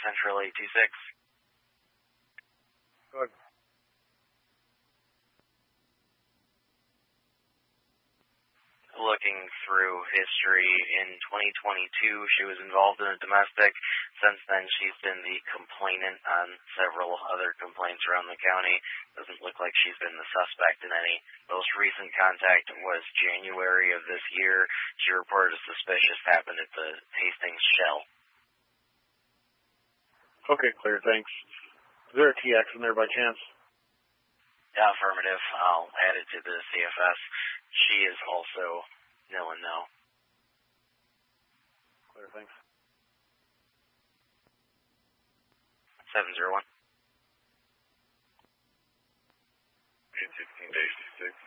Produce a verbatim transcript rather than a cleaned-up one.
Central eight two six. Good. Looking through history, in twenty twenty-two, she was involved in a domestic. Since then, she's been the complainant on several other complaints around the county. Doesn't look like she's been the suspect in any. Most recent contact was January of this year. She reported a suspicious happened at the Hastings Shell. Okay, clear, thanks. Is there a T X in there by chance? Yeah, affirmative. I'll add it to the C F S. She is also no and no. Clear, thanks. seven zero one. eight sixteen dash six.